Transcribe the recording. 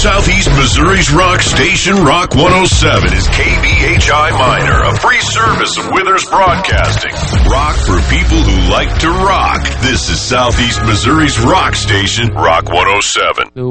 Southeast Missouri's rock station, Rock 107, is KBHI Minor, a free service of Withers Broadcasting. Rock for people who like to rock. This is Southeast Missouri's rock station, Rock 107.